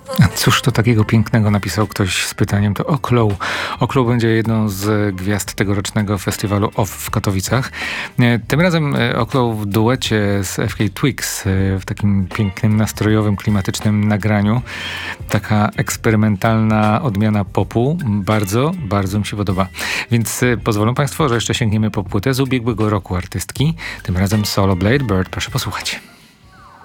A cóż to takiego pięknego, napisał ktoś z pytaniem. To Oklow. Oklow będzie jedną z gwiazd tegorocznego festiwalu OFF w Katowicach. Tym razem Oklow w duecie z FK Twigs w takim pięknym, nastrojowym, klimatycznym nagraniu. Taka eksperymentalna odmiana popu. Bardzo, bardzo mi się podoba. Więc pozwolą Państwo, że jeszcze sięgniemy po płytę z ubiegłego roku artystki. Tym razem solo Blade Bird. Proszę posłuchać.